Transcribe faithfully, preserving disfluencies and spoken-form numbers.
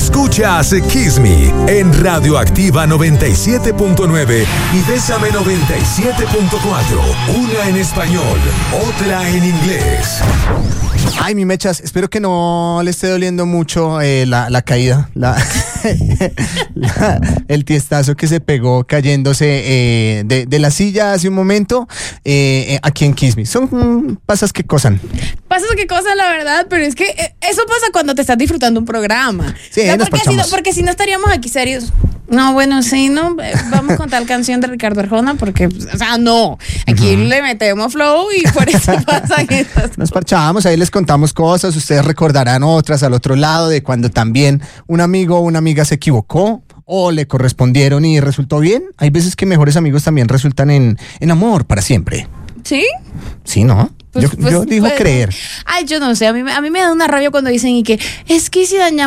Escuchas Kiss Me en Radioactiva noventa y siete punto nueve y Bésame noventa y siete punto cuatro. Una en español, otra en inglés. Ay, mi Mechas, espero que no le esté doliendo mucho eh, la, la caída, la, la, el tiestazo que se pegó cayéndose eh, de, de la silla hace un momento eh, aquí en Kiss Me. Son mm, pasas que cosan. Pasas que cosan, la verdad, pero es que eh, eso pasa cuando te estás disfrutando un programa. Sí, o sea, nos porque, si no, parchamos. porque si no estaríamos aquí serios. No, bueno, sí, no, eh, vamos con tal canción de Ricardo Arjona porque, o sea, no, aquí uh-huh. le metemos flow y por eso pasan estas. Nos parchamos, ahí les contamos cosas, ustedes recordarán otras al otro lado de cuando también un amigo o una amiga se equivocó o le correspondieron y resultó bien. Hay veces que mejores amigos también resultan en, en amor para siempre. ¿Sí? Sí, ¿no? Pues, yo pues, yo digo pues, creer. Ay, yo no sé, a mí, a mí me da una rabia cuando dicen y que es que si dañamos